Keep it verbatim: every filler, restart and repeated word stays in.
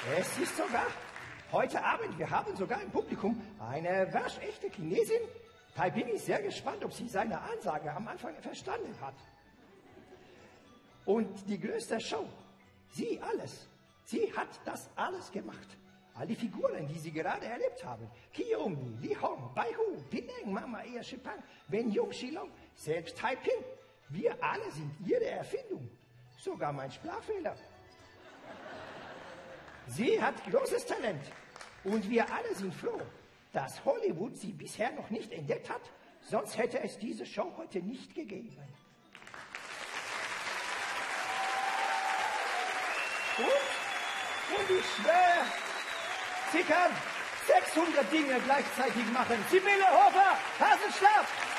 Es ist sogar heute Abend, wir haben sogar im Publikum eine waschechte Chinesin. Da bin ich sehr gespannt, ob sie seine Ansage am Anfang verstanden hat. Und die größte Show, sie alles, sie hat das alles gemacht. All die Figuren, die Sie gerade erlebt haben. Kiyomi, Li Hong, Bai Hu, Pineng, Mama Ea Shipang, Wen Yong Shilong, selbst Taiping. Wir alle sind Ihre Erfindung. Sogar mein Sprachfehler. Sie hat großes Talent. Und wir alle sind froh, dass Hollywood sie bisher noch nicht entdeckt hat. Sonst hätte es diese Show heute nicht gegeben. Und, und ich schwöre, sie kann sechshundert Dinge gleichzeitig machen. Sibylle Hofer, Hasenschlaf!